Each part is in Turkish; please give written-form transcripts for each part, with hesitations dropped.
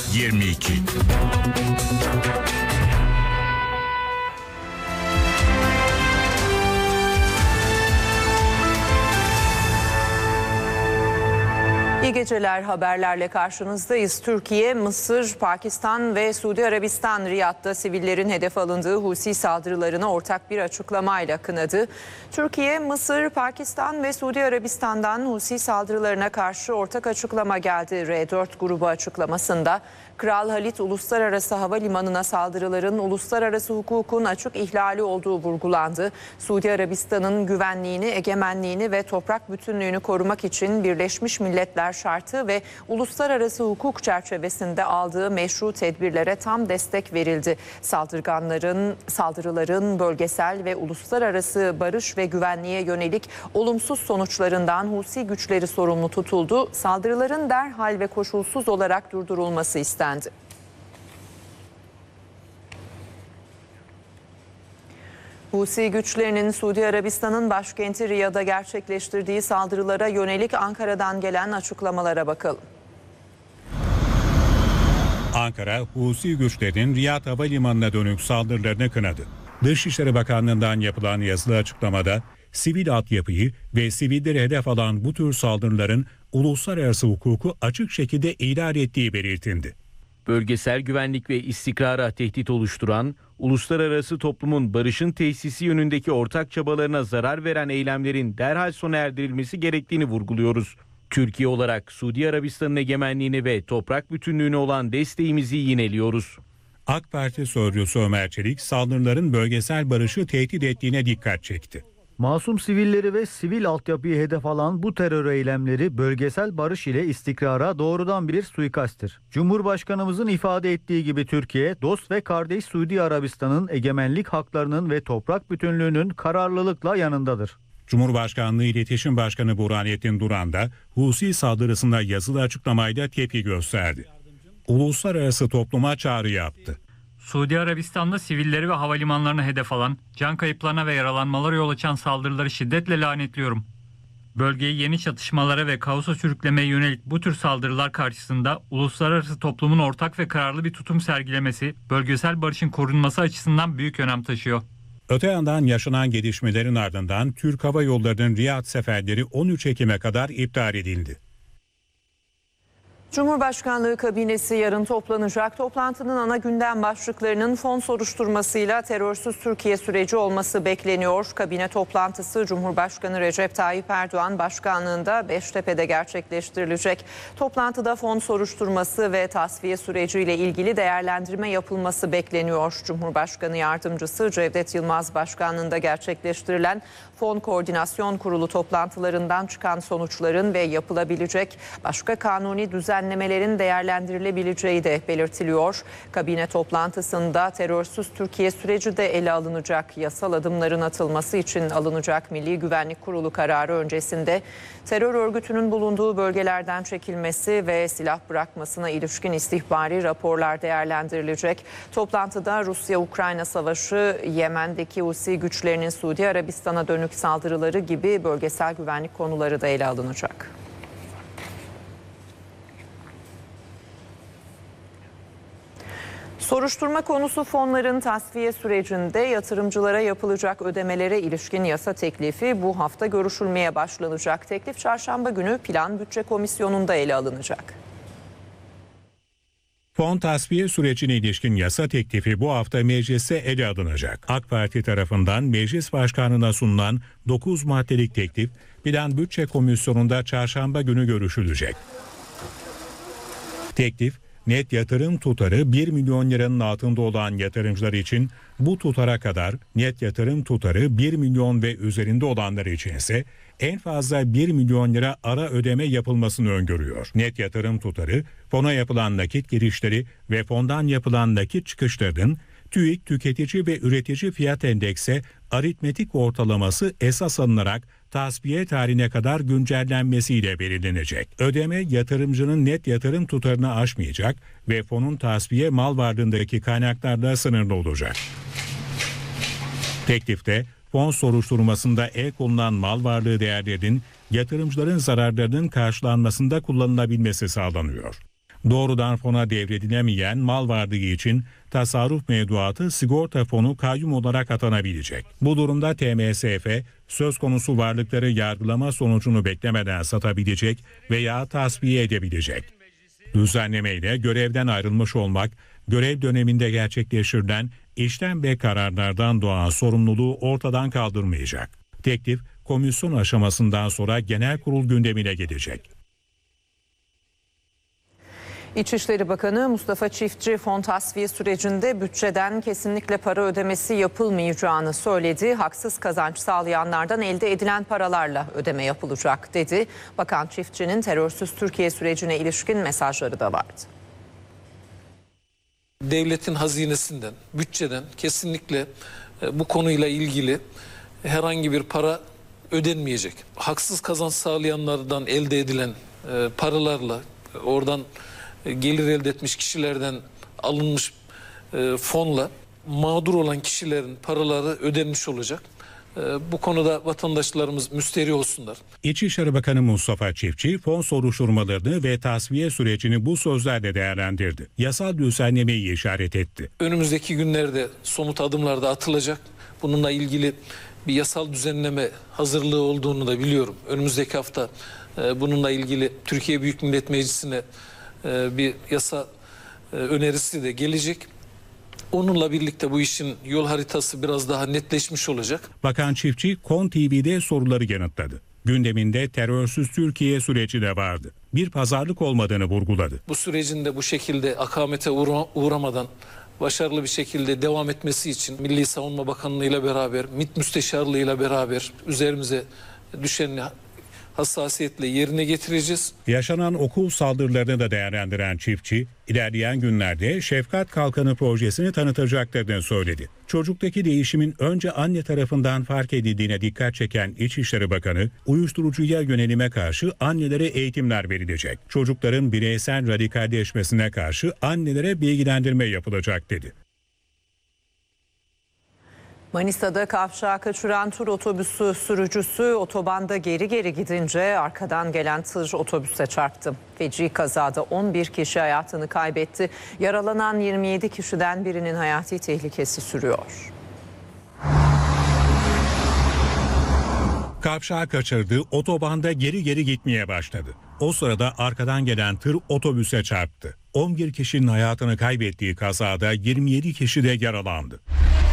22. İyi geceler, haberlerle karşınızdayız. Türkiye, Mısır, Pakistan ve Suudi Arabistan Riyad'da sivillerin hedef alındığı Husi saldırılarını ortak bir açıklamayla kınadı. Türkiye, Mısır, Pakistan ve Suudi Arabistan'dan Husi saldırılarına karşı ortak açıklama geldi. R4 grubu açıklamasında Kral Halid Uluslararası Havalimanı'na saldırıların uluslararası hukukun açık ihlali olduğu vurgulandı. Suudi Arabistan'ın güvenliğini, egemenliğini ve toprak bütünlüğünü korumak için Birleşmiş Milletler Şartı ve uluslararası hukuk çerçevesinde aldığı meşru tedbirlere tam destek verildi. Saldırıların bölgesel ve uluslararası barış ve güvenliğe yönelik olumsuz sonuçlarından Husi güçleri sorumlu tutuldu. Saldırıların derhal ve koşulsuz olarak durdurulması istendi. Husi güçlerinin Suudi Arabistan'ın başkenti Riyad'a gerçekleştirdiği saldırılara yönelik Ankara'dan gelen açıklamalara bakalım. Ankara, Husi güçlerinin Riyad Havalimanı'na dönük saldırılarını kınadı. Dışişleri Bakanlığı'ndan yapılan yazılı açıklamada sivil altyapıyı ve sivilleri hedef alan bu tür saldırıların uluslararası hukuku açık şekilde ihlal ettiği belirtildi. Bölgesel güvenlik ve istikrara tehdit oluşturan, uluslararası toplumun barışın tesisi yönündeki ortak çabalarına zarar veren eylemlerin derhal sona erdirilmesi gerektiğini vurguluyoruz. Türkiye olarak Suudi Arabistan'ın egemenliğini ve toprak bütünlüğüne olan desteğimizi yineliyoruz. AK Parti sözcüsü Ömer Çelik saldırıların bölgesel barışı tehdit ettiğine dikkat çekti. Masum sivilleri ve sivil altyapıyı hedef alan bu terör eylemleri bölgesel barış ile istikrara doğrudan bir suikasttir. Cumhurbaşkanımızın ifade ettiği gibi Türkiye, dost ve kardeş Suudi Arabistan'ın egemenlik haklarının ve toprak bütünlüğünün kararlılıkla yanındadır. Cumhurbaşkanlığı İletişim Başkanı Burhanettin Duran da Husi saldırısında yazılı açıklamayla tepki gösterdi. Uluslararası topluma çağrı yaptı. Suudi Arabistan'da sivilleri ve havalimanlarına hedef alan, can kayıplarına ve yaralanmalara yol açan saldırıları şiddetle lanetliyorum. Bölgeyi yeni çatışmalara ve kaosa sürüklemeye yönelik bu tür saldırılar karşısında uluslararası toplumun ortak ve kararlı bir tutum sergilemesi, bölgesel barışın korunması açısından büyük önem taşıyor. Öte yandan yaşanan gelişmelerin ardından Türk Hava Yolları'nın Riyad seferleri 13 Ekim'e kadar iptal edildi. Cumhurbaşkanlığı kabinesi yarın toplanacak. Toplantının ana gündem başlıklarının fon soruşturmasıyla terörsüz Türkiye süreci olması bekleniyor. Kabine toplantısı Cumhurbaşkanı Recep Tayyip Erdoğan başkanlığında Beştepe'de gerçekleştirilecek. Toplantıda fon soruşturması ve tasfiye süreciyle ilgili değerlendirme yapılması bekleniyor. Cumhurbaşkanı Yardımcısı Cevdet Yılmaz başkanlığında gerçekleştirilen Fon Koordinasyon Kurulu toplantılarından çıkan sonuçların ve yapılabilecek başka kanuni düzenlemelerin değerlendirilebileceği de belirtiliyor. Kabine toplantısında terörsüz Türkiye süreci de ele alınacak. Yasal adımların atılması için alınacak Milli Güvenlik Kurulu kararı öncesinde terör örgütünün bulunduğu bölgelerden çekilmesi ve silah bırakmasına ilişkin istihbari raporlar değerlendirilecek. Toplantıda Rusya-Ukrayna savaşı, Yemen'deki Husi güçlerinin Suudi Arabistan'a dönük saldırıları gibi bölgesel güvenlik konuları da ele alınacak. Soruşturma konusu fonların tasfiye sürecinde yatırımcılara yapılacak ödemelere ilişkin yasa teklifi bu hafta görüşülmeye başlanacak. Teklif çarşamba günü Plan Bütçe Komisyonu'nda ele alınacak. Fon tasfiye sürecine ilişkin yasa teklifi bu hafta mecliste ele alınacak. AK Parti tarafından Meclis Başkanı'na sunulan 9 maddelik teklif Plan Bütçe Komisyonu'nda çarşamba günü görüşülecek. Teklif, net yatırım tutarı 1 milyon liranın altında olan yatırımcılar için bu tutara kadar, net yatırım tutarı 1 milyon ve üzerinde olanlar için ise en fazla 1 milyon lira ara ödeme yapılmasını öngörüyor. Net yatırım tutarı, fona yapılan nakit girişleri ve fondan yapılan nakit çıkışlarının TÜİK Tüketici ve Üretici Fiyat Endeksi aritmetik ortalaması esas alınarak tasfiye tarihine kadar güncellenmesiyle belirlenecek. Ödeme yatırımcının net yatırım tutarını aşmayacak ve fonun tasfiye mal varlığındaki kaynaklarla sınırlı olacak. Teklifte fon soruşturmasında el konulan mal varlığı değerlerinin yatırımcıların zararlarının karşılanmasında kullanılabilmesi sağlanıyor. Doğrudan fona devredilemeyen mal varlığı için tasarruf mevduatı sigorta fonu kayyum olarak atanabilecek. Bu durumda TMSF söz konusu varlıkları yargılama sonucunu beklemeden satabilecek veya tasfiye edebilecek. Düzenlemeyle görevden ayrılmış olmak, görev döneminde gerçekleştirilen işlem ve kararlardan doğan sorumluluğu ortadan kaldırmayacak. Teklif komisyon aşamasından sonra genel kurul gündemine gelecek. İçişleri Bakanı Mustafa Çiftçi fon tasfiye sürecinde bütçeden kesinlikle para ödemesi yapılmayacağını söyledi. Haksız kazanç sağlayanlardan elde edilen paralarla ödeme yapılacak dedi. Bakan Çiftçi'nin terörsüz Türkiye sürecine ilişkin mesajları da vardı. Devletin hazinesinden, bütçeden kesinlikle bu konuyla ilgili herhangi bir para ödenmeyecek. Haksız kazanç sağlayanlardan elde edilen paralarla, oradan gelir elde etmiş kişilerden alınmış fonla mağdur olan kişilerin paraları ödenmiş olacak. Bu konuda vatandaşlarımız müsterih olsunlar. İçişleri Bakanı Mustafa Çiftçi fon soruşturmalarını ve tasfiye sürecini bu sözlerle değerlendirdi. Yasal düzenlemeyi işaret etti. Önümüzdeki günlerde somut adımlar da atılacak. Bununla ilgili bir yasal düzenleme hazırlığı olduğunu da biliyorum. Önümüzdeki hafta bununla ilgili Türkiye Büyük Millet Meclisi'ne bir yasa önerisi de gelecek. Onunla birlikte bu işin yol haritası biraz daha netleşmiş olacak. Bakan Çiftçi KON TV'de soruları yanıtladı. Gündeminde terörsüz Türkiye süreci de vardı. Bir pazarlık olmadığını vurguladı. Bu sürecin de bu şekilde akamete uğramadan başarılı bir şekilde devam etmesi için Milli Savunma Bakanlığı ile beraber, MİT Müsteşarlığı ile beraber üzerimize düşen hassasiyetle yerine getireceğiz. Yaşanan okul saldırılarını da değerlendiren Çiftçi, ilerleyen günlerde Şefkat Kalkanı projesini tanıtacaklarını söyledi. Çocuktaki değişimin önce anne tarafından fark edildiğine dikkat çeken İçişleri Bakanı, uyuşturucuya yönelime karşı annelere eğitimler verilecek. Çocukların bireysel radikalleşmesine karşı annelere bilgilendirme yapılacak dedi. Manisa'da kavşağa kaçıran tur otobüsü sürücüsü otobanda geri gidince arkadan gelen tır otobüse çarptı. Feci kazada 11 kişi hayatını kaybetti. Yaralanan 27 kişiden birinin hayati tehlikesi sürüyor. Kavşağı kaçırdı, otobanda geri gitmeye başladı. O sırada arkadan gelen tır otobüse çarptı. 11 kişinin hayatını kaybettiği kazada 27 kişi de yaralandı.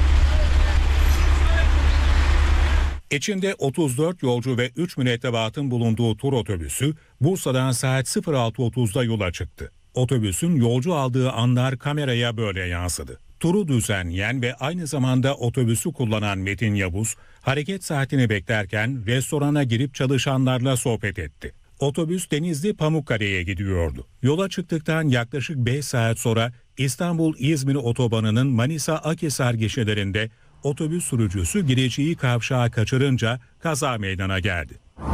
İçinde 34 yolcu ve 3 mürettebatın bulunduğu tur otobüsü Bursa'dan saat 06.30'da yola çıktı. Otobüsün yolcu aldığı anlar kameraya böyle yansıdı. Turu düzenleyen ve aynı zamanda otobüsü kullanan Metin Yavuz, hareket saatini beklerken restorana girip çalışanlarla sohbet etti. Otobüs Denizli Pamukkale'ye gidiyordu. Yola çıktıktan yaklaşık 5 saat sonra İstanbul-İzmir otobanının Manisa-Akhisar gişelerinde otobüs sürücüsü gireceği kavşağı kaçırınca kaza meydana geldi.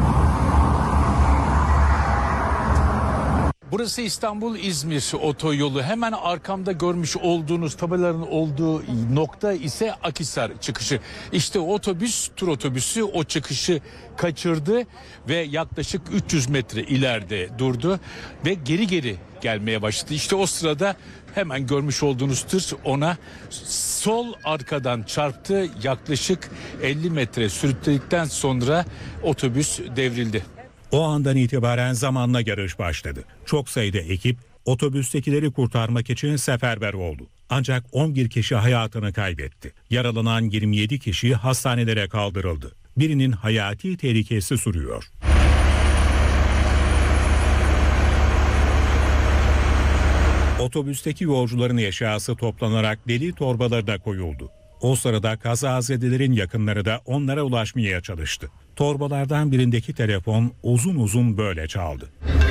Burası İstanbul-İzmir otoyolu. Hemen arkamda görmüş olduğunuz tabelaların olduğu nokta ise Akhisar çıkışı. İşte otobüs, tur otobüsü o çıkışı kaçırdı ve yaklaşık 300 metre ileride durdu ve geri gelmeye başladı. İşte o sırada hemen görmüş olduğunuz tır ona sol arkadan çarptı. Yaklaşık 50 metre sürükledikten sonra otobüs devrildi. O andan itibaren zamanla yarış başladı. Çok sayıda ekip otobüstekileri kurtarmak için seferber oldu. Ancak 11 kişi hayatını kaybetti. Yaralanan 27 kişi hastanelere kaldırıldı. Birinin hayati tehlikesi sürüyor. Otobüsteki yolcuların eşyası toplanarak deli torbalarına koyuldu. O sırada kazazedelerin yakınları da onlara ulaşmaya çalıştı. Torbalardan birindeki telefon uzun böyle çaldı.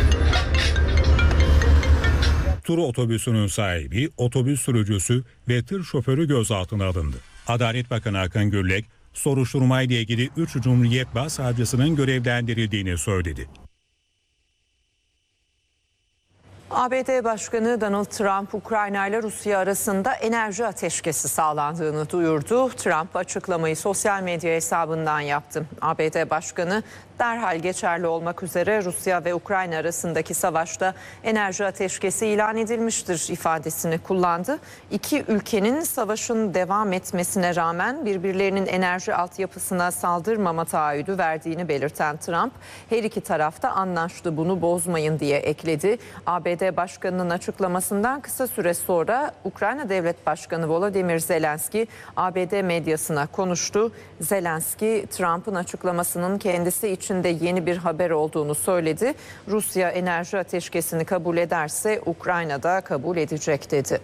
Tur otobüsünün sahibi, otobüs sürücüsü ve tır şoförü gözaltına alındı. Adalet Bakanı Akın Gürlek, soruşturmayla ilgili 3 Cumhuriyet Başsavcısının görevlendirildiğini söyledi. ABD Başkanı Donald Trump, Ukrayna ile Rusya arasında enerji ateşkesi sağlandığını duyurdu. Trump açıklamayı sosyal medya hesabından yaptı. ABD Başkanı derhal geçerli olmak üzere Rusya ve Ukrayna arasındaki savaşta enerji ateşkesi ilan edilmiştir ifadesini kullandı. İki ülkenin savaşın devam etmesine rağmen birbirlerinin enerji altyapısına saldırmama taahhüdü verdiğini belirten Trump, her iki tarafta anlaştı, bunu bozmayın diye ekledi. ABD Başkanı'nın açıklamasından kısa süre sonra Ukrayna Devlet Başkanı Volodymyr Zelenski ABD medyasına konuştu. Zelenski, Trump'ın açıklamasının kendisi için de yeni bir haber olduğunu söyledi. Rusya enerji ateşkesini kabul ederse Ukrayna da kabul edecek dedi.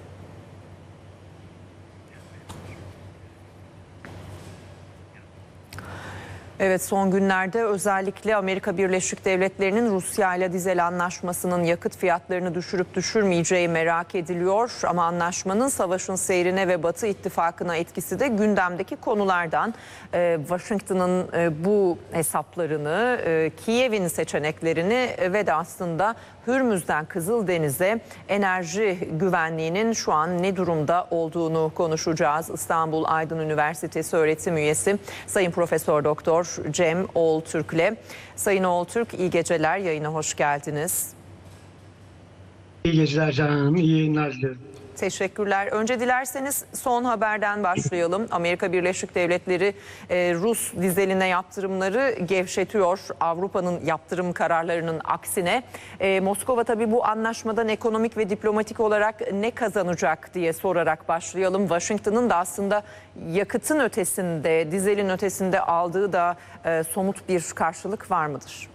Evet, son günlerde özellikle Amerika Birleşik Devletleri'nin Rusya ile dizel anlaşmasının yakıt fiyatlarını düşürüp düşürmeyeceği merak ediliyor. Ama anlaşmanın savaşın seyrine ve Batı ittifakına etkisi de gündemdeki konulardan. Washington'ın bu hesaplarını, Kiev'in seçeneklerini ve de aslında Hürmüz'den Kızıldeniz'e enerji güvenliğinin şu an ne durumda olduğunu konuşacağız. İstanbul Aydın Üniversitesi öğretim üyesi Sayın Profesör Doktor Cem Oğultürk'le. Sayın Oğultürk, iyi geceler, yayına hoş geldiniz. İyi geceler Canan Hanım, iyi yayınlar dilerim. Teşekkürler. Önce dilerseniz son haberden başlayalım. Amerika Birleşik Devletleri Rus dizeline yaptırımları gevşetiyor. Avrupa'nın yaptırım kararlarının aksine. Moskova tabii bu anlaşmadan ekonomik ve diplomatik olarak ne kazanacak diye sorarak başlayalım. Washington'ın da aslında yakıtın ötesinde, dizelin ötesinde aldığı da somut bir karşılık var mıdır?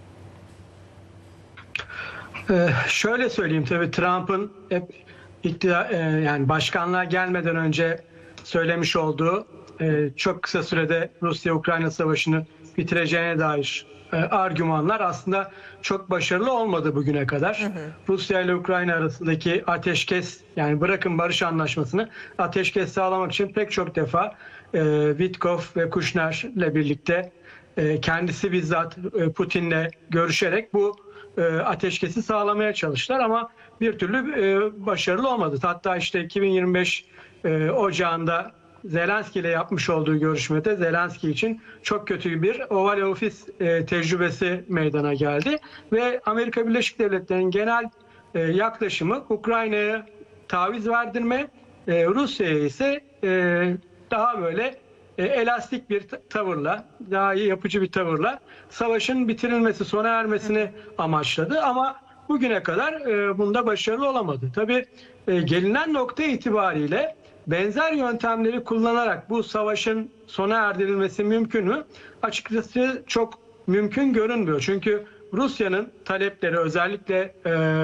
Şöyle söyleyeyim, tabii Trump'ın hep yani başkanlığa gelmeden önce söylemiş olduğu çok kısa sürede Rusya-Ukrayna savaşını bitireceğine dair argümanlar aslında çok başarılı olmadı bugüne kadar. Rusya ile Ukrayna arasındaki ateşkes, yani bırakın barış anlaşmasını, ateşkes sağlamak için pek çok defa Witkoff ve Kushner ile birlikte kendisi bizzat Putin'le görüşerek bu ateşkesi sağlamaya çalıştılar ama bir türlü başarılı olmadı. Hatta işte 2025 Ocağı'nda Zelenski ile yapmış olduğu görüşmede Zelenski için çok kötü bir Oval Ofis tecrübesi meydana geldi ve Amerika Birleşik Devletleri'nin genel yaklaşımı Ukrayna'ya taviz verdirme, Rusya'ya ise daha böyle elastik bir tavırla, daha iyi yapıcı bir tavırla savaşın bitirilmesi, sona ermesini amaçladı ama bugüne kadar bunda başarılı olamadı. Tabii gelinen nokta itibariyle benzer yöntemleri kullanarak bu savaşın sona erdirilmesi mümkün mü? Açıkçası çok mümkün görünmüyor. Çünkü Rusya'nın talepleri özellikle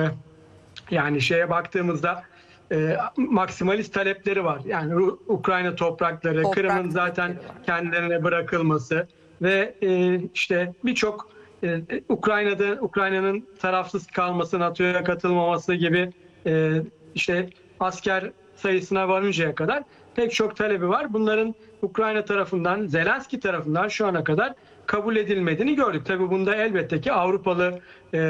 yani şeye baktığımızda maksimalist talepleri var. Yani Ukrayna toprakları, Kırım'ın zaten kendilerine bırakılması ve işte birçok Ukrayna'nın tarafsız kalması, NATO'ya katılmaması gibi işte asker sayısına varıncaya kadar pek çok talebi var. Bunların Ukrayna tarafından, Zelenski tarafından şu ana kadar kabul edilmediğini gördük. Tabii bunda elbette ki Avrupalı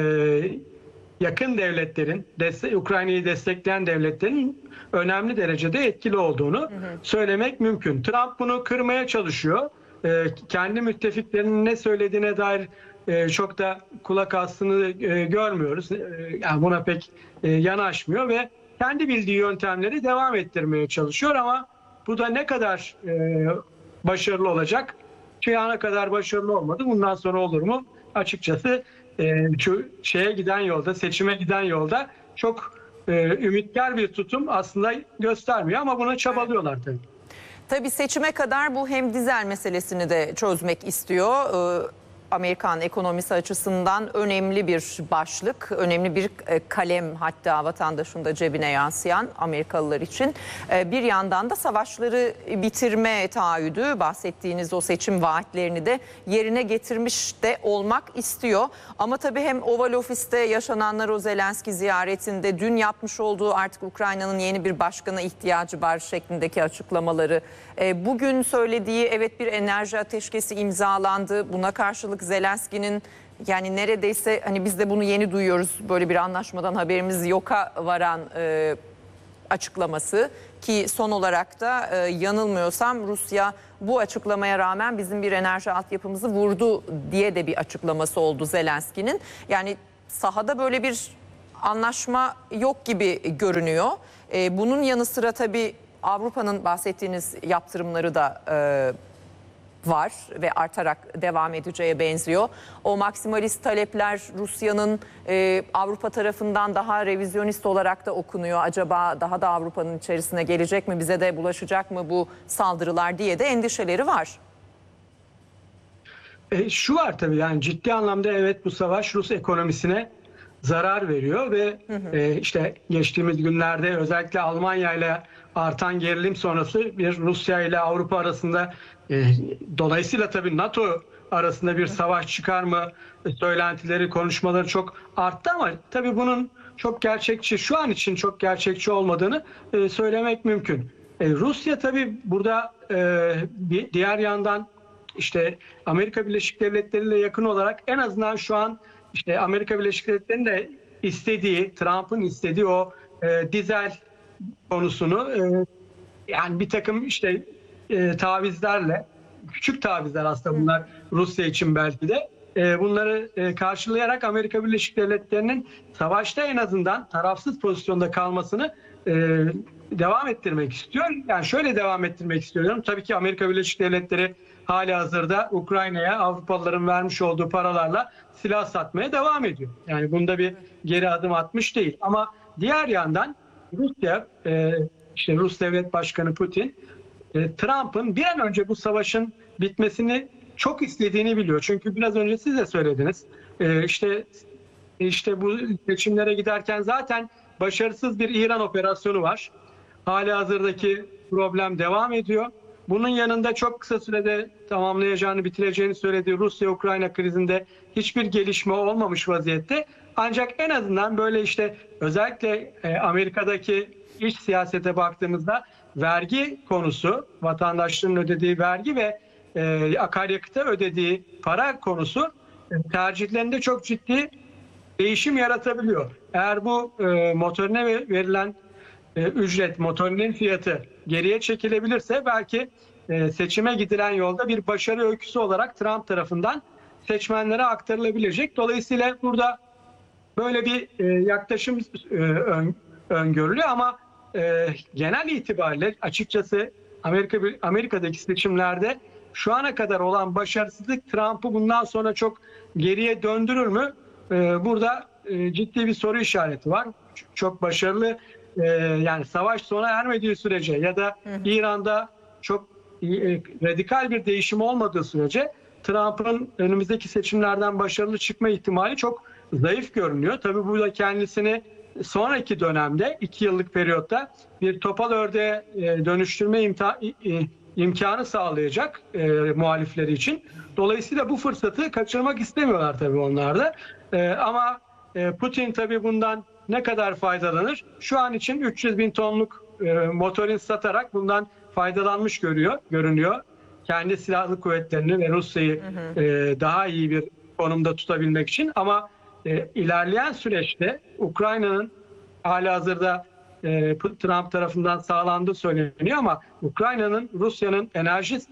yakın devletlerin, Ukrayna'yı destekleyen devletlerin önemli derecede etkili olduğunu söylemek mümkün. Trump bunu kırmaya çalışıyor. Kendi müttefiklerinin ne söylediğine dair çok da kulak astığını görmüyoruz. Yani buna pek yanaşmıyor ve kendi bildiği yöntemleri devam ettirmeye çalışıyor ama bu da ne kadar başarılı olacak? Şu ana kadar başarılı olmadı. Bundan sonra olur mu? Açıkçası şu şeye giden yolda, seçime giden yolda çok ümitkar bir tutum aslında göstermiyor ama buna çabalıyorlar tabii. Tabii seçime kadar bu hem dizel meselesini de çözmek istiyor. Amerikan ekonomisi açısından önemli bir başlık, önemli bir kalem, hatta vatandaşın da cebine yansıyan Amerikalılar için. Bir yandan da savaşları bitirme taahhüdü, bahsettiğiniz o seçim vaatlerini de yerine getirmiş de olmak istiyor. Ama tabii hem Oval Ofis'te yaşananlar, o Zelenski ziyaretinde, dün yapmış olduğu artık Ukrayna'nın yeni bir başkana ihtiyacı var şeklindeki açıklamaları, bugün söylediği evet bir enerji ateşkesi imzalandı, buna karşılık Başkanlık Zelenski'nin yani neredeyse hani biz de bunu yeni duyuyoruz, böyle bir anlaşmadan haberimiz yoka varan açıklaması ki son olarak da yanılmıyorsam Rusya bu açıklamaya rağmen bizim bir enerji altyapımızı vurdu diye de bir açıklaması oldu Zelenski'nin. Yani sahada böyle bir anlaşma yok gibi görünüyor. Bunun yanı sıra tabii Avrupa'nın bahsettiğiniz yaptırımları da var ve artarak devam edeceğe benziyor. O maksimalist talepler Rusya'nın Avrupa tarafından daha revizyonist olarak da okunuyor. Acaba daha da Avrupa'nın içerisine gelecek mi, bize de bulaşacak mı bu saldırılar diye de endişeleri var. Şu var tabii, yani ciddi anlamda evet, bu savaş Rus ekonomisine zarar veriyor ve işte geçtiğimiz günlerde özellikle Almanya ile artan gerilim sonrası bir Rusya ile Avrupa arasında dolayısıyla tabii NATO arasında bir savaş çıkar mı söylentileri, konuşmaları çok arttı ama tabii bunun çok gerçekçi, şu an için çok gerçekçi olmadığını söylemek mümkün. Rusya tabii burada bir diğer yandan işte Amerika Birleşik Devletleri ile yakın olarak en azından şu an işte Amerika Birleşik Devletleri'nin de istediği, Trump'ın istediği o dizel konusunu yani bir takım işte tavizlerle, küçük tavizler aslında bunlar Rusya için belki de bunları karşılayarak Amerika Birleşik Devletleri'nin savaşta en azından tarafsız pozisyonda kalmasını devam ettirmek istiyor. Yani şöyle devam ettirmek istiyorum. Tabii ki Amerika Birleşik Devletleri halihazırda Ukrayna'ya Avrupalıların vermiş olduğu paralarla silah satmaya devam ediyor. Yani bunda bir geri adım atmış değil. Ama diğer yandan Rusya, işte Rus Devlet Başkanı Putin, Trump'ın bir an önce bu savaşın bitmesini çok istediğini biliyor. Çünkü biraz önce siz de söylediniz. İşte bu seçimlere giderken zaten başarısız bir İran operasyonu var. Halihazırdaki problem devam ediyor. Bunun yanında çok kısa sürede tamamlayacağını, bitireceğini söylediği Rusya-Ukrayna krizinde hiçbir gelişme olmamış vaziyette. Ancak en azından böyle işte özellikle Amerika'daki iç siyasete baktığımızda vergi konusu, vatandaşların ödediği vergi ve akaryakıta ödediği para konusu tercihlerinde çok ciddi değişim yaratabiliyor. Eğer bu motorine verilen ücret, motorinin fiyatı geriye çekilebilirse belki seçime gidilen yolda bir başarı öyküsü olarak Trump tarafından seçmenlere aktarılabilecek. Dolayısıyla burada böyle bir yaklaşım öngörülüyor ama genel itibariyle açıkçası Amerika'daki seçimlerde şu ana kadar olan başarısızlık Trump'ı bundan sonra çok geriye döndürür mü? Burada ciddi bir soru işareti var. Çok başarılı, yani savaş sona ermediği sürece ya da İran'da çok radikal bir değişim olmadığı sürece Trump'ın önümüzdeki seçimlerden başarılı çıkma ihtimali çok zayıf görünüyor. Tabii bu da kendisini sonraki dönemde 2 yıllık periyotta bir topal ördeğe dönüştürme imkanı sağlayacak muhalifleri için. Dolayısıyla bu fırsatı kaçırmak istemiyorlar tabii onlar da. Ama Putin tabii bundan ne kadar faydalanır? Şu an için 300 bin tonluk motorin satarak bundan faydalanmış görünüyor. Kendi silahlı kuvvetlerini ve Rusya'yı daha iyi bir konumda tutabilmek için. Ama ilerleyen süreçte Ukrayna'nın halihazırda Trump tarafından sağlandığı söyleniyor ama Ukrayna'nın Rusya'nın enerji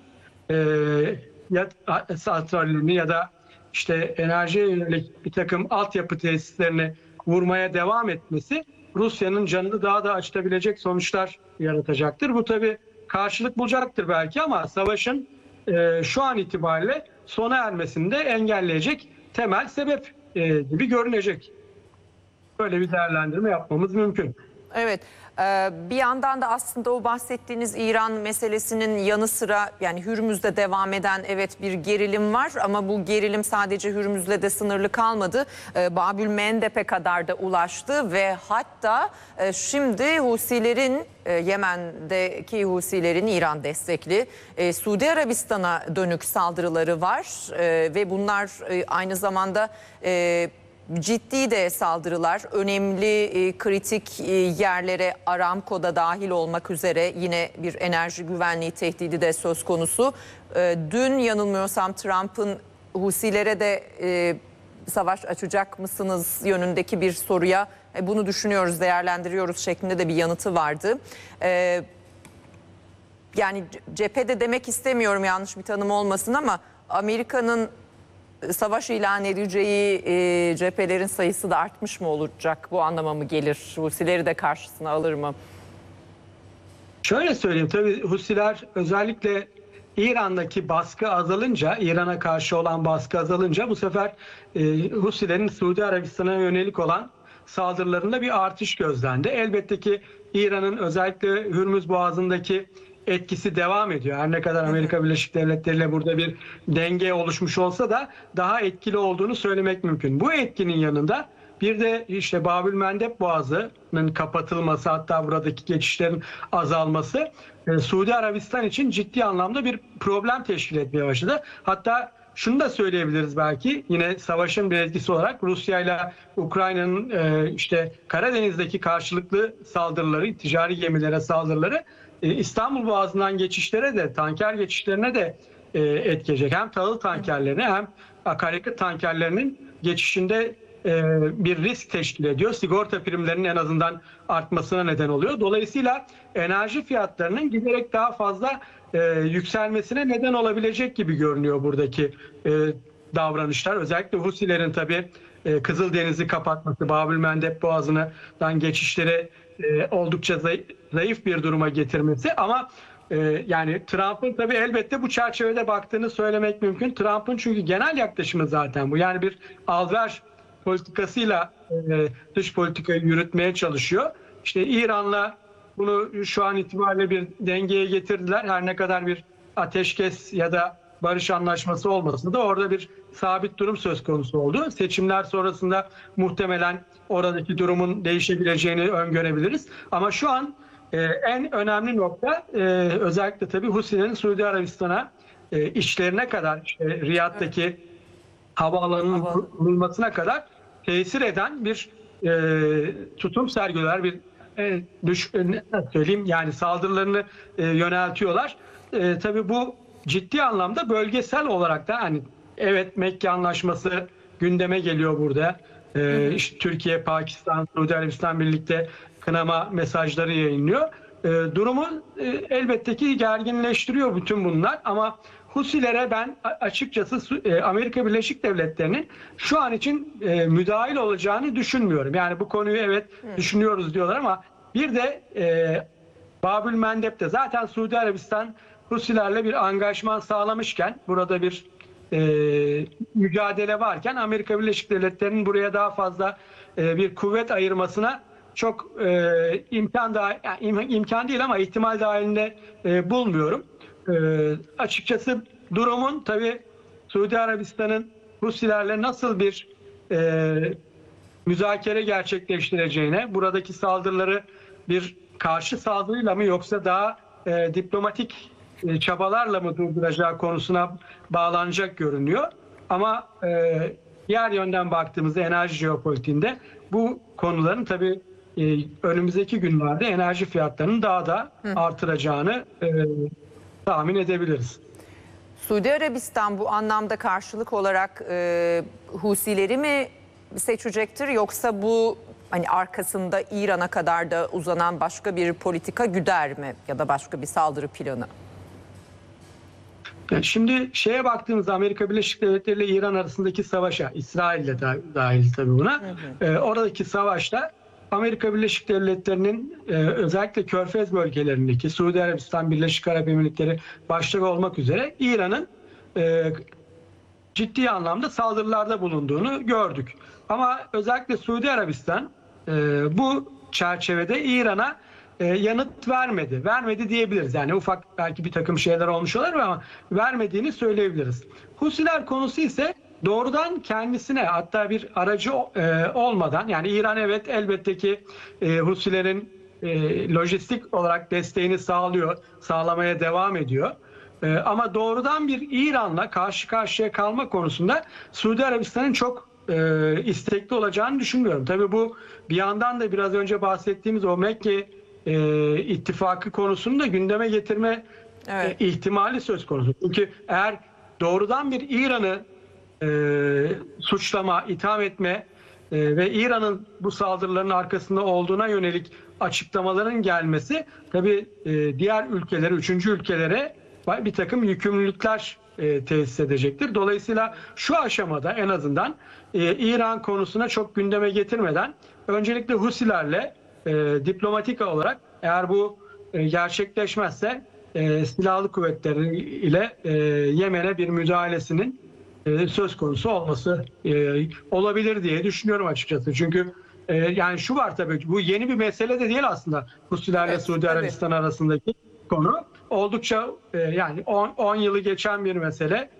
santrallerini ya da işte enerjiye yönelik bir takım altyapı tesislerini vurmaya devam etmesi Rusya'nın canını daha da acıtabilecek sonuçlar yaratacaktır. Bu tabii karşılık bulacaktır belki ama savaşın şu an itibariyle sona ermesini de engelleyecek temel sebep gibi görünecek. Böyle bir değerlendirme yapmamız mümkün. Evet, bir yandan da aslında o bahsettiğiniz İran meselesinin yanı sıra yani Hürmüz'de devam eden evet bir gerilim var ama bu gerilim sadece Hürmüz'le de sınırlı kalmadı. Babül Mendeb'e kadar da ulaştı ve hatta şimdi Husilerin, Yemen'deki Husilerin İran destekli Suudi Arabistan'a dönük saldırıları var ve bunlar aynı zamanda ciddi de saldırılar, önemli kritik yerlere, Aramco'da dahil olmak üzere yine bir enerji güvenliği tehdidi de söz konusu. Dün yanılmıyorsam Trump'ın Husilere de savaş açacak mısınız yönündeki bir soruya bunu düşünüyoruz, değerlendiriyoruz şeklinde de bir yanıtı vardı. Yani cephede demek istemiyorum, yanlış bir tanım olmasın, ama Amerika'nın savaş ilan edeceği cephelerin sayısı da artmış mı olacak? Bu anlama mı gelir? Husileri de karşısına alır mı? Şöyle söyleyeyim, tabii Husiler özellikle İran'daki baskı azalınca, İran'a karşı olan baskı azalınca bu sefer Husilerin Suudi Arabistan'a yönelik olan saldırılarında bir artış gözlendi. Elbette ki İran'ın özellikle Hürmüz Boğazı'ndaki etkisi devam ediyor. Her ne kadar Amerika Birleşik Devletleri ile burada bir denge oluşmuş olsa da daha etkili olduğunu söylemek mümkün. Bu etkinin yanında bir de işte Babülmendeb Boğazı'nın kapatılması, hatta buradaki geçişlerin azalması Suudi Arabistan için ciddi anlamda bir problem teşkil etmeye başladı. Hatta şunu da söyleyebiliriz belki, yine savaşın bir etkisi olarak Rusya ile Ukrayna'nın işte Karadeniz'deki karşılıklı saldırıları, ticari gemilere saldırıları İstanbul Boğazı'ndan geçişlere de, tanker geçişlerine de etkileyecek. Hem tahıl tankerlerine hem akaryakıt tankerlerinin geçişinde bir risk teşkil ediyor. Sigorta primlerinin en azından artmasına neden oluyor. Dolayısıyla enerji fiyatlarının giderek daha fazla yükselmesine neden olabilecek gibi görünüyor buradaki davranışlar. Özellikle Husilerin tabii Kızıldeniz'i kapatması, Babülmendeb Boğazı'ndan geçişleri oldukça zayıf bir duruma getirmesi, ama yani Trump'ın tabii elbette bu çerçevede baktığını söylemek mümkün. Trump'ın çünkü genel yaklaşımı zaten bu. Yani bir al-ver politikasıyla dış politikayı yürütmeye çalışıyor. İşte İran'la bunu şu an itibariyle bir dengeye getirdiler. Her ne kadar bir ateşkes ya da barış anlaşması olmasa da orada bir sabit durum söz konusu oldu. Seçimler sonrasında muhtemelen oradaki durumun değişebileceğini öngörebiliriz. Ama şu an en önemli nokta özellikle tabii Husilerin Suudi Arabistan'a işlerine kadar, işte Riyad'daki havaalanının kurulmasına kadar tesir eden bir tutum sergiler, bir söyleyeyim yani saldırılarını yöneltiyorlar. Tabii bu ciddi anlamda bölgesel olarak da, hani evet, Mekke Anlaşması gündeme geliyor burada. İşte Türkiye, Pakistan, Suudi Arabistan birlikte kınama mesajları yayınlıyor. Durumu elbette ki gerginleştiriyor bütün bunlar, ama Husilere ben açıkçası Amerika Birleşik Devletleri'nin şu an için müdahil olacağını düşünmüyorum. Yani bu konuyu evet düşünüyoruz diyorlar, ama bir de Babülmendeb'de zaten Suudi Arabistan Husilerle bir angajman sağlamışken, burada bir mücadele varken Amerika Birleşik Devletleri'nin buraya daha fazla bir kuvvet ayırmasına çok imkan değil ama ihtimal dahilinde bulmuyorum. Açıkçası durumun tabii Suudi Arabistan'ın Husilerle nasıl bir müzakere gerçekleştireceğine, buradaki saldırıları bir karşı saldırıyla mı yoksa daha diplomatik çabalarla mı durduracağı konusuna bağlanacak görünüyor. Ama diğer yönden baktığımızda enerji jeopolitiğinde bu konuların tabii önümüzdeki günlerde enerji fiyatlarının daha da artıracağını tahmin edebiliriz. Suudi Arabistan bu anlamda karşılık olarak Husileri mi seçecektir, yoksa bu hani arkasında İran'a kadar da uzanan başka bir politika güder mi, ya da başka bir saldırı planı? Yani şimdi şeye baktığımızda Amerika Birleşik Devletleri ile İran arasındaki savaşa, İsrail ile dahil tabii buna, oradaki savaşta Amerika Birleşik Devletleri'nin özellikle Körfez bölgelerindeki Suudi Arabistan, Birleşik Arap Emirlikleri başta olmak üzere İran'ın ciddi anlamda saldırılarda bulunduğunu gördük. Ama özellikle Suudi Arabistan bu çerçevede İran'a yanıt vermedi. Vermedi diyebiliriz. Yani ufak belki bir takım şeyler olmuş olabilir ama vermediğini söyleyebiliriz. Husiler konusu ise doğrudan kendisine, hatta bir aracı olmadan, yani İran evet elbette ki Husilerin lojistik olarak desteğini sağlamaya devam ediyor. Ama doğrudan bir İran'la karşı karşıya kalma konusunda Suudi Arabistan'ın çok istekli olacağını düşünmüyorum. Tabii bu bir yandan da biraz önce bahsettiğimiz o Mekke ittifakı konusunu da gündeme getirme ihtimali söz konusu. Çünkü eğer doğrudan bir İran'ı suçlama, itham etme ve İran'ın bu saldırıların arkasında olduğuna yönelik açıklamaların gelmesi tabii diğer ülkelere, üçüncü ülkelere bir takım yükümlülükler tesis edecektir. Dolayısıyla şu aşamada en azından İran konusuna çok gündeme getirmeden öncelikle Husilerle diplomatik olarak, eğer bu gerçekleşmezse silahlı kuvvetleri ile Yemen'e bir müdahalesinin söz konusu olması olabilir diye düşünüyorum açıkçası. Çünkü yani şu var, tabii bu yeni bir mesele de değil aslında, Husilerle Evet, Suudi Arabistan arasındaki konu. Oldukça yani 10 yılı geçen bir mesele.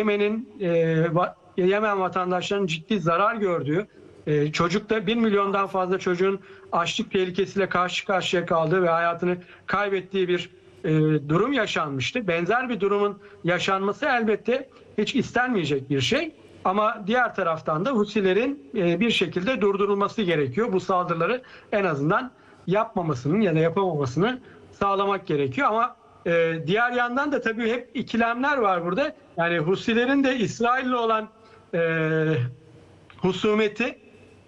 Yemen vatandaşlarının ciddi zarar gördüğü, çocukta 1 milyondan fazla çocuğun açlık tehlikesiyle karşı karşıya kaldığı ve hayatını kaybettiği bir durum yaşanmıştı. Benzer bir durumun yaşanması elbette hiç istenmeyecek bir şey. Ama diğer taraftan da Husilerin bir şekilde durdurulması gerekiyor. Bu saldırıları en azından yapmamasının ya da yapamamasını sağlamak gerekiyor. Ama diğer yandan da tabii hep ikilemler var burada. Yani Husilerin de İsrail'le olan husumeti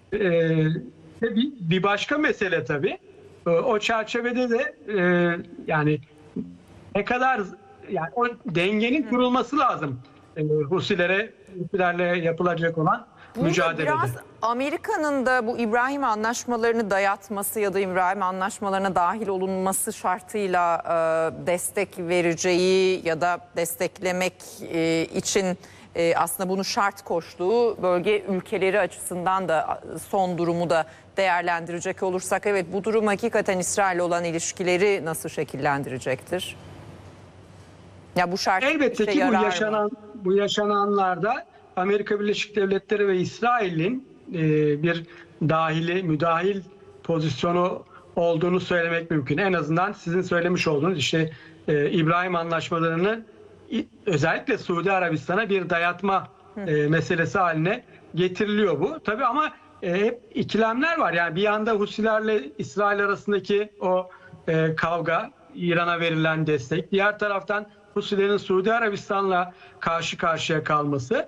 bir başka mesele tabii. O çerçevede de yani ne kadar, yani o dengenin kurulması lazım Husilerle yapılacak olan mücadelede. Biraz Amerika'nın da bu İbrahim Anlaşmalarını dayatması ya da İbrahim Anlaşmalarına dahil olunması şartıyla destek vereceği ya da desteklemek için aslında bunu şart koştuğu bölge ülkeleri açısından da son durumu da değerlendirecek olursak, evet, bu durum hakikaten İsrail'le olan ilişkileri nasıl şekillendirecektir? Ya bu şart elbette ki bu yaşananlarda Amerika Birleşik Devletleri ve İsrail'in bir müdahil pozisyonu olduğunu söylemek mümkün. En azından sizin söylemiş olduğunuz işte İbrahim Anlaşmalarını özellikle Suudi Arabistan'a bir dayatma meselesi haline getiriliyor bu. Tabii ama hep ikilemler var. Yani bir yanda Husilerle İsrail arasındaki o kavga, İran'a verilen destek. Diğer taraftan Husilerin Suudi Arabistan'la karşı karşıya kalması.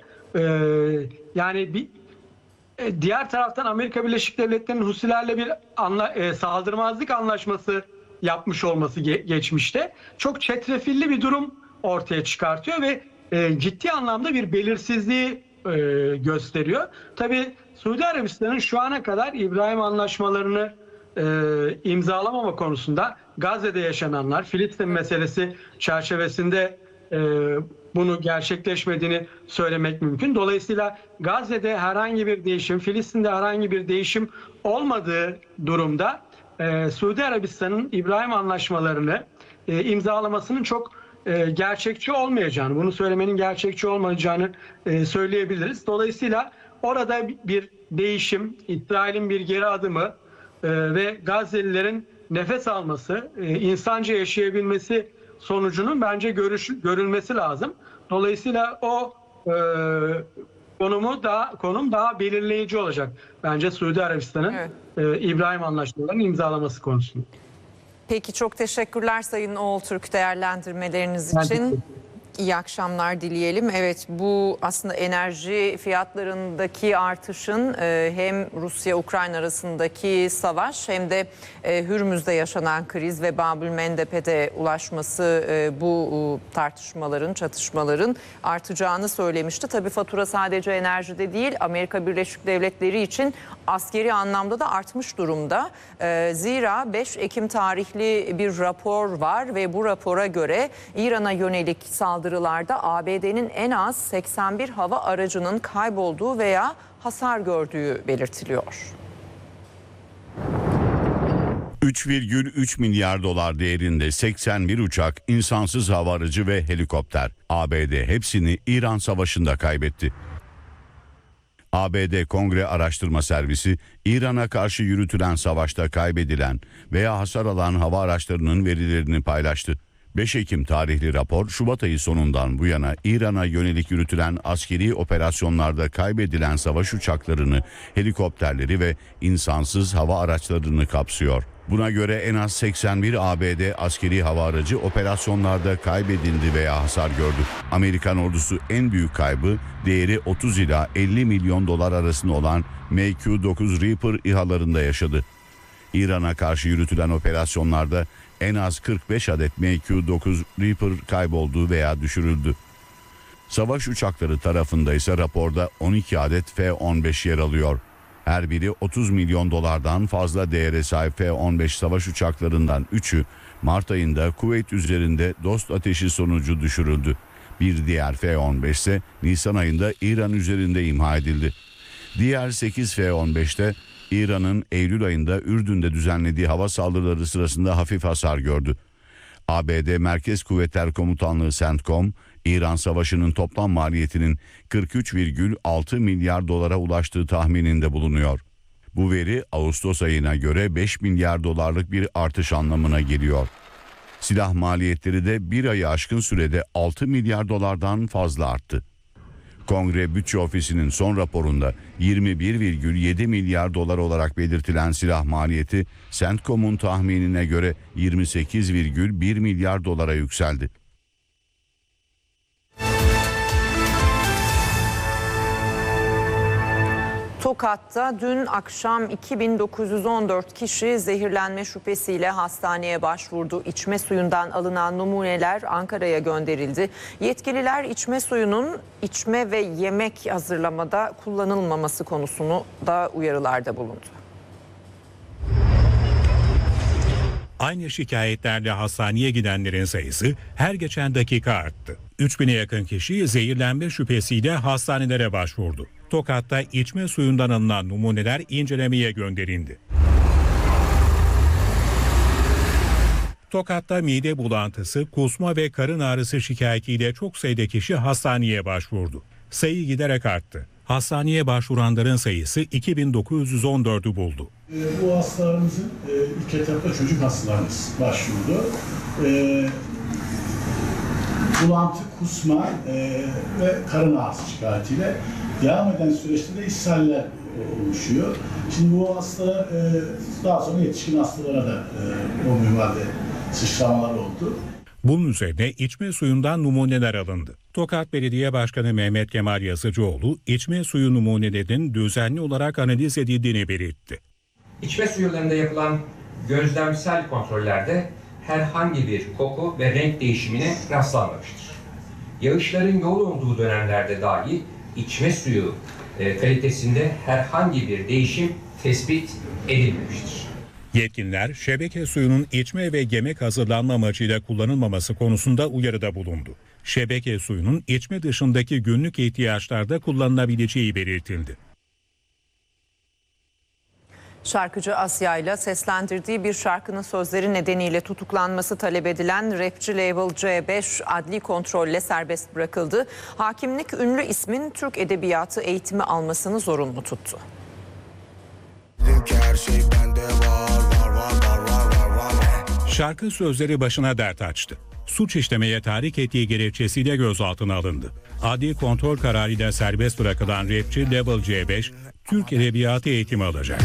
Yani diğer taraftan Amerika Birleşik Devletleri'nin Husilerle bir saldırmazlık anlaşması yapmış olması geçmişte çok çetrefilli bir durum ortaya çıkartıyor ve ciddi anlamda bir belirsizliği gösteriyor. Tabii Suudi Arabistan'ın şu ana kadar İbrahim Anlaşmalarını imzalamama konusunda Gazze'de yaşananlar, Filistin meselesi çerçevesinde bunu gerçekleşmediğini söylemek mümkün. Dolayısıyla Gazze'de herhangi bir değişim, Filistin'de herhangi bir değişim olmadığı durumda Suudi Arabistan'ın İbrahim Anlaşmalarını imzalamasının çok gerçekçi olmayacağını, bunu söylemenin gerçekçi olmayacağını söyleyebiliriz. Dolayısıyla orada bir değişim, İsrail'in bir geri adımı ve Gazze'lilerin nefes alması, insanca yaşayabilmesi sonucunun bence görülmesi lazım. Dolayısıyla o konum daha belirleyici olacak bence Suudi Arabistan'ın İbrahim Anlaşmaları'nın imzalaması konusunda. Peki, çok teşekkürler Sayın Oğultürk değerlendirmeleriniz için. İyi akşamlar dileyelim. Evet, bu aslında enerji fiyatlarındaki artışın hem Rusya-Ukrayna arasındaki savaş hem de Hürmüz'de yaşanan kriz ve Babülmendeb'e ulaşması bu tartışmaların, çatışmaların artacağını söylemişti. Tabii fatura sadece enerjide değil, Amerika Birleşik Devletleri için askeri anlamda da artmış durumda. Zira 5 Ekim tarihli bir rapor var ve bu rapora göre İran'a yönelik saldırılarda ABD'nin en az 81 hava aracının kaybolduğu veya hasar gördüğü belirtiliyor. 3,3 milyar dolar değerinde 81 uçak, insansız hava aracı ve helikopter. ABD hepsini İran Savaşı'nda kaybetti. ABD Kongre Araştırma Servisi, İran'a karşı yürütülen savaşta kaybedilen veya hasar alan hava araçlarının verilerini paylaştı. 5 Ekim tarihli rapor, Şubat ayı sonundan bu yana İran'a yönelik yürütülen askeri operasyonlarda kaybedilen savaş uçaklarını, helikopterleri ve insansız hava araçlarını kapsıyor. Buna göre en az 81 ABD askeri hava aracı operasyonlarda kaybedildi veya hasar gördü. Amerikan ordusu en büyük kaybı değeri 30 ila 50 milyon dolar arasında olan MQ-9 Reaper İHA'larında yaşadı. İran'a karşı yürütülen operasyonlarda en az 45 adet MQ-9 Reaper kayboldu veya düşürüldü. Savaş uçakları tarafında ise raporda 12 adet F-15 yer alıyor. Her biri 30 milyon dolardan fazla değere sahip F-15 savaş uçaklarından 3'ü Mart ayında Kuveyt üzerinde dost ateşi sonucu düşürüldü. Bir diğer F-15 ise Nisan ayında İran üzerinde imha edildi. Diğer 8 F-15'te İran'ın Eylül ayında Ürdün'de düzenlediği hava saldırıları sırasında hafif hasar gördü. ABD Merkez Kuvvetler Komutanlığı CENTCOM, İran Savaşı'nın toplam maliyetinin 43,6 milyar dolara ulaştığı tahmininde bulunuyor. Bu veri Ağustos ayına göre 5 milyar dolarlık bir artış anlamına geliyor. Silah maliyetleri de bir ayı aşkın sürede 6 milyar dolardan fazla arttı. Kongre Bütçe Ofisi'nin son raporunda 21,7 milyar dolar olarak belirtilen silah maliyeti CENTCOM'un tahminine göre 28,1 milyar dolara yükseldi. Tokat'ta dün akşam 2914 kişi zehirlenme şüphesiyle hastaneye başvurdu. İçme suyundan alınan numuneler Ankara'ya gönderildi. Yetkililer içme suyunun içme ve yemek hazırlamada kullanılmaması konusunu da uyarılarda bulundu. Aynı şikayetlerle hastaneye gidenlerin sayısı her geçen dakika arttı. 3000'e yakın kişi zehirlenme şüphesiyle hastanelere başvurdu. Tokat'ta içme suyundan alınan numuneler incelemeye gönderildi. Tokat'ta mide bulantısı, kusma ve karın ağrısı şikayetiyle çok sayıda kişi hastaneye başvurdu. Sayı giderek arttı. Hastaneye başvuranların sayısı 2914'ü buldu. Bu hastalarımızın ilk etapta çocuk hastalarımız başvurdu. Bulantı, kusma ve karın ağrısı şikayetiyle devam eden süreçte de ishaller oluşuyor. Şimdi bu hastalar daha sonra yetişkin hastalara da o minvalde sıçramalar oldu. Bunun üzerine içme suyundan numuneler alındı. Tokat Belediye Başkanı Mehmet Kemal Yazıcıoğlu, içme suyu numunelerinin düzenli olarak analiz edildiğini belirtti. İçme suyularında yapılan gözlemsel kontrollerde herhangi bir koku ve renk değişimine rastlanmamıştır. Yağışların yoğun olduğu dönemlerde dahi içme suyu kalitesinde herhangi bir değişim tespit edilmemiştir. Yetkililer şebeke suyunun içme ve yemek hazırlanma amacıyla kullanılmaması konusunda uyarıda bulundu. Şebeke suyunun içme dışındaki günlük ihtiyaçlarda kullanılabileceği belirtildi. Şarkıcı Asya ile seslendirdiği bir şarkının sözleri nedeniyle tutuklanması talep edilen rapçi Level C5 adli kontrolle serbest bırakıldı. Hakimlik ünlü ismin Türk Edebiyatı eğitimi almasını zorunlu tuttu. Şarkı sözleri başına dert açtı. Suç işlemeye tahrik ettiği gerekçesiyle gözaltına alındı. Adli kontrol kararıyla serbest bırakılan rapçi Level C5, Türk Edebiyatı eğitimi alacak.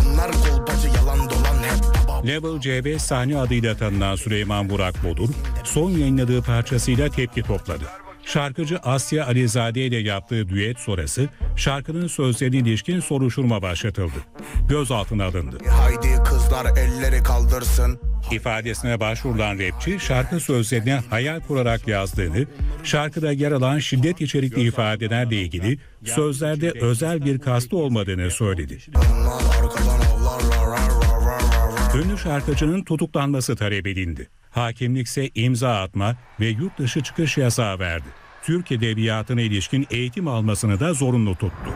Level C5 sahne adıyla tanınan Süleyman Burak Bodur, son yayınladığı parçasıyla tepki topladı. Şarkıcı Asya Alizade ile yaptığı düet sonrası şarkının sözlerine ilişkin soruşturma başlatıldı. Gözaltına alındı. Haydi kızlar elleri kaldırsın. İfadesine başvurulan rapçi şarkı sözlerine hayal kurarak yazdığını, şarkıda yer alan şiddet içerikli ifadelerle ilgili sözlerde özel bir kastı olmadığını söyledi. Ünlü şarkıcının tutuklanması talep edildi. Hakimlik ise imza atma ve yurt dışı çıkış yasağı verdi. Türk Edebiyatı'na ilişkin eğitim almasını da zorunlu tuttu.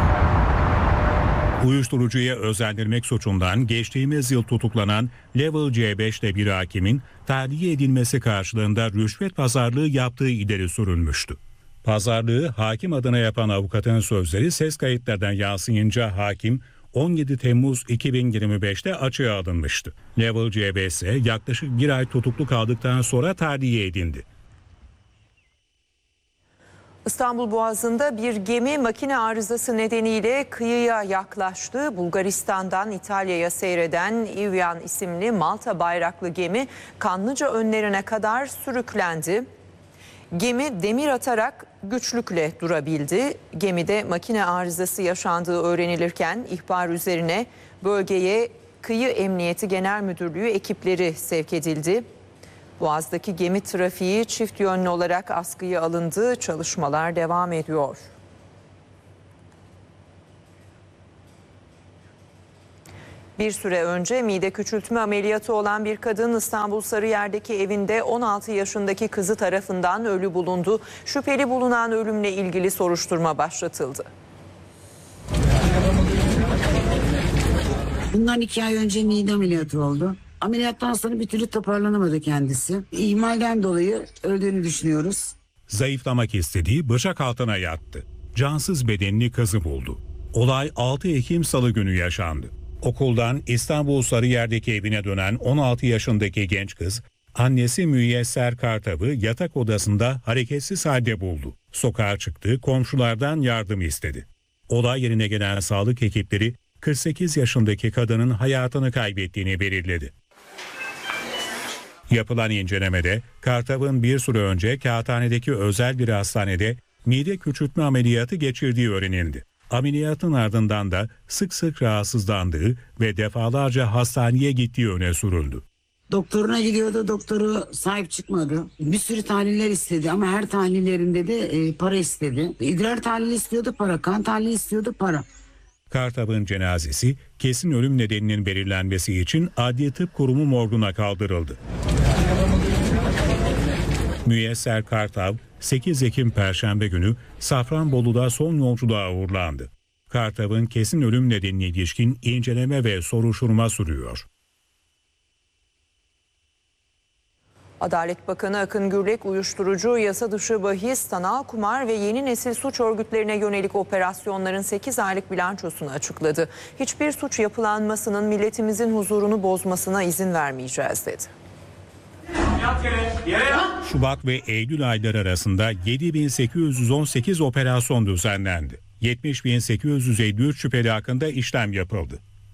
Uyuşturucuya özendirmek suçundan geçtiğimiz yıl tutuklanan Level C5'te bir hakimin tahliye edilmesi karşılığında rüşvet pazarlığı yaptığı ileri sürülmüştü. Pazarlığı hakim adına yapan avukatın sözleri ses kayıtlardan yansıyınca hakim 17 Temmuz 2025'te açığa alınmıştı. Level CBS yaklaşık bir ay tutuklu kaldıktan sonra tahliye edildi. İstanbul Boğazı'nda bir gemi makine arızası nedeniyle kıyıya yaklaştı. Bulgaristan'dan İtalya'ya seyreden Ivian isimli Malta bayraklı gemi Kanlıca önlerine kadar sürüklendi. Gemi demir atarak güçlükle durabildi. Gemide makine arızası yaşandığı öğrenilirken ihbar üzerine bölgeye Kıyı Emniyeti Genel Müdürlüğü ekipleri sevk edildi. Boğaz'daki gemi trafiği çift yönlü olarak askıya alındı. Çalışmalar devam ediyor. Bir süre önce mide küçültme ameliyatı olan bir kadın İstanbul Sarıyer'deki evinde 16 yaşındaki kızı tarafından ölü bulundu. Şüpheli bulunan ölümle ilgili soruşturma başlatıldı. Bundan 2 ay önce mide ameliyatı oldu. Ameliyattan sonra bir türlü toparlanamadı kendisi. İhmalden dolayı öldüğünü düşünüyoruz. Zayıflamak istediği bıçak altına yattı. Cansız bedenini kızı buldu. Olay 6 Ekim Salı günü yaşandı. Okuldan İstanbul Sarıyer'deki evine dönen 16 yaşındaki genç kız, annesi Müyesser Kartav'ı yatak odasında hareketsiz halde buldu. Sokağa çıktı, komşulardan yardım istedi. Olay yerine gelen sağlık ekipleri 48 yaşındaki kadının hayatını kaybettiğini belirledi. Yapılan incelemede Kartav'ın bir süre önce Kağıthane'deki özel bir hastanede mide küçültme ameliyatı geçirdiği öğrenildi. Ameliyatın ardından da sık sık rahatsızlandığı ve defalarca hastaneye gittiği öne sürüldü. Doktoruna gidiyordu, doktoru sahip çıkmadı. Bir sürü tahliller istedi ama her tahlillerinde de para istedi. İdrar tahlili istiyordu para, kan tahlili istiyordu para. Kartav'ın cenazesi kesin ölüm nedeninin belirlenmesi için Adli Tıp Kurumu morguna kaldırıldı. Müyesser Kartav 8 Ekim Perşembe günü Safranbolu'da son yolculuğa uğurlandı. Kartav'ın kesin ölüm nedenine ilişkin inceleme ve soruşturma sürüyor. Adalet Bakanı Akın Gürlek uyuşturucu, yasa dışı bahis, sanal kumar ve yeni nesil suç örgütlerine yönelik operasyonların 8 aylık bilançosunu açıkladı. Hiçbir suç yapılanmasının milletimizin huzurunu bozmasına izin vermeyeceğiz dedi. Şubat ve Eylül ayları arasında 7.818 operasyon düzenlendi. 70.853 şüpheli hakkında işlem yapıldı.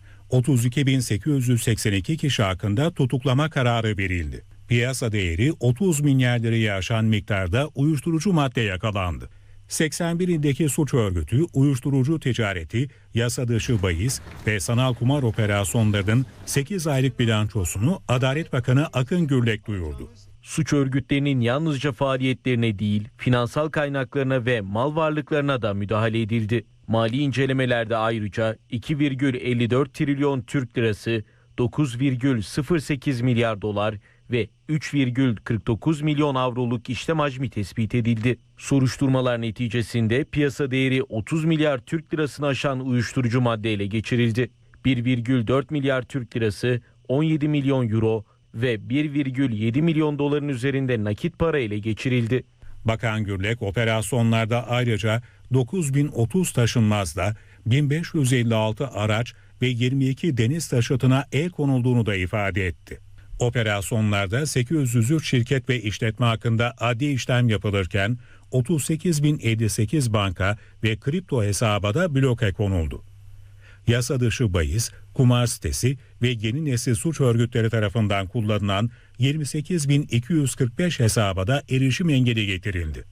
32.882 kişi hakkında tutuklama kararı verildi. Piyasa değeri 30 milyar lirayı aşan miktarda uyuşturucu madde yakalandı. 81 ildeki suç örgütü uyuşturucu ticareti, yasa dışı bahis ve sanal kumar operasyonlarının 8 aylık bilançosunu Adalet Bakanı Akın Gürlek duyurdu. Suç örgütlerinin yalnızca faaliyetlerine değil, finansal kaynaklarına ve mal varlıklarına da müdahale edildi. Mali incelemelerde ayrıca 2,54 trilyon Türk lirası, 9,08 milyar dolar ve 3,49 milyon avroluk işlem hacmi tespit edildi. Soruşturmalar neticesinde piyasa değeri 30 milyar Türk lirasını aşan uyuşturucu madde ele geçirildi. 1,4 milyar Türk lirası, 17 milyon euro ve 1,7 milyon doların üzerinde nakit para ele geçirildi. Bakan Gürlek operasyonlarda ayrıca 9.030 taşınmazda 1.556 araç ve 22 deniz taşıtına el konulduğunu da ifade etti. Operasyonlarda 803 şirket ve işletme hakkında adli işlem yapılırken 38.058 banka ve kripto hesaba da bloke konuldu. Yasa dışı bahis, kumar sitesi ve yeni nesil suç örgütleri tarafından kullanılan 28.245 hesaba da erişim engeli getirildi.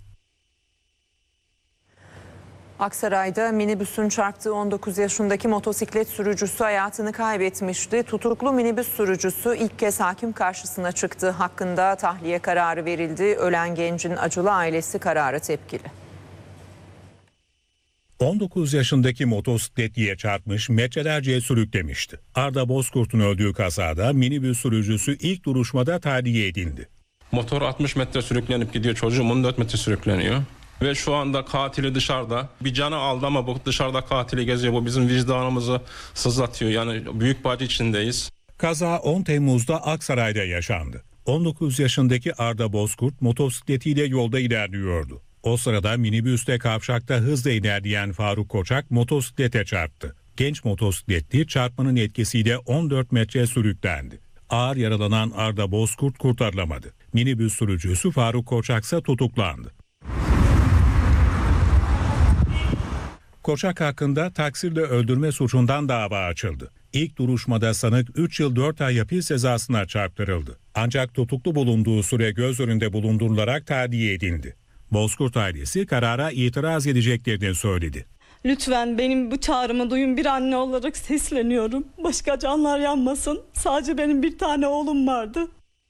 Aksaray'da minibüsün çarptığı 19 yaşındaki motosiklet sürücüsü hayatını kaybetmişti. Tutuklu minibüs sürücüsü ilk kez hakim karşısına çıktı. Hakkında tahliye kararı verildi. Ölen gencin acılı ailesi karara tepkili. 19 yaşındaki motosikletliye çarpmış, metrelerce sürüklemişti. Arda Bozkurt'un öldüğü kazada minibüs sürücüsü ilk duruşmada tahliye edildi. Motor 60 metre sürüklenip gidiyor, çocuğum 14 metre sürükleniyor. Ve şu anda katili dışarıda. Bir canı aldı ama bu dışarıda katili geziyor. Bu bizim vicdanımızı sızlatıyor. Yani büyük bir acı içindeyiz. Kaza 10 Temmuz'da Aksaray'da yaşandı. 19 yaşındaki Arda Bozkurt motosikletiyle yolda ilerliyordu. O sırada minibüste kavşakta hızla ilerleyen Faruk Koçak motosiklete çarptı. Genç motosikletli çarpmanın etkisiyle 14 metre sürüklendi. Ağır yaralanan Arda Bozkurt kurtarılamadı. Minibüs sürücüsü Faruk Koçak ise tutuklandı. Koçak hakkında taksirle öldürme suçundan dava açıldı. İlk duruşmada sanık 3 yıl 4 ay hapis cezasına çarptırıldı. Ancak tutuklu bulunduğu süre göz önünde bulundurularak tahliye edildi. Bozkurt ailesi karara itiraz edeceklerini söyledi. Lütfen benim bu çağrımı duyun, bir anne olarak sesleniyorum. Başka canlar yanmasın. Sadece benim bir tane oğlum vardı.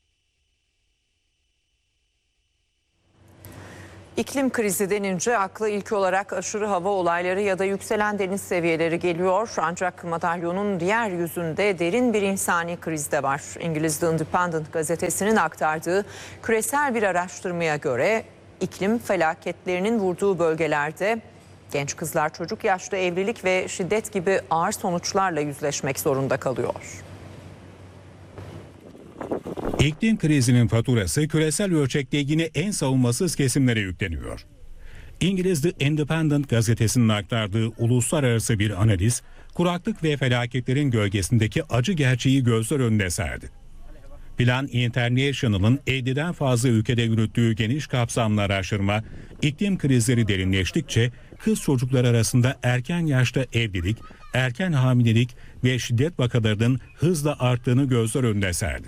İklim krizi denince akla ilk olarak aşırı hava olayları ya da yükselen deniz seviyeleri geliyor. Ancak madalyonun diğer yüzünde derin bir insani kriz de var. İngiliz The Independent gazetesinin aktardığı küresel bir araştırmaya göre iklim felaketlerinin vurduğu bölgelerde genç kızlar çocuk yaşta evlilik ve şiddet gibi ağır sonuçlarla yüzleşmek zorunda kalıyor. İklim krizinin faturası küresel ölçekte yine en savunmasız kesimlere yükleniyor. İngiliz The Independent gazetesinin aktardığı uluslararası bir analiz, kuraklık ve felaketlerin gölgesindeki acı gerçeği gözler önüne serdi. Plan International'ın 50'den fazla ülkede yürüttüğü geniş kapsamlı araştırma, iklim krizleri derinleştikçe kız çocuklar arasında erken yaşta evlilik, erken hamilelik ve şiddet vakalarının hızla arttığını gözler önüne serdi.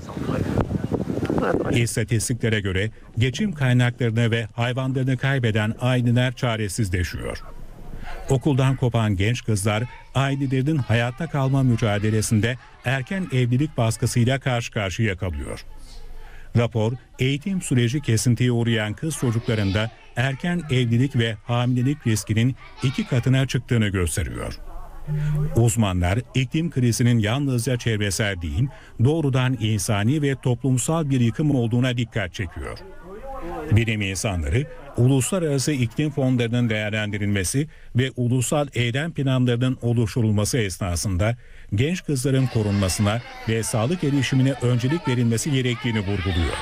İstatistiklere göre geçim kaynaklarını ve hayvanlarını kaybeden aileler çaresizleşiyor. Okuldan kopan genç kızlar ailelerinin hayatta kalma mücadelesinde erken evlilik baskısıyla karşı karşıya kalıyor. Rapor, eğitim süreci kesintiye uğrayan kız çocuklarında erken evlilik ve hamilelik riskinin 2 katına çıktığını gösteriyor. Uzmanlar iklim krizinin yalnızca çevresel değil, doğrudan insani ve toplumsal bir yıkım olduğuna dikkat çekiyor. Bilim insanları, uluslararası iklim fonlarının değerlendirilmesi ve ulusal eylem planlarının oluşturulması esnasında genç kızların korunmasına ve sağlık erişimine öncelik verilmesi gerektiğini vurguluyor.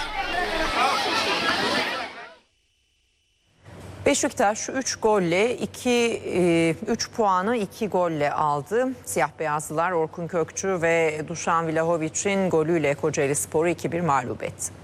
Beşiktaş 3 puanı 2 golle aldı. Siyah beyazlılar Orkun Kökçü ve Dušan Vlahović'in golüyle Kocaelispor'u 2-1 mağlup etti.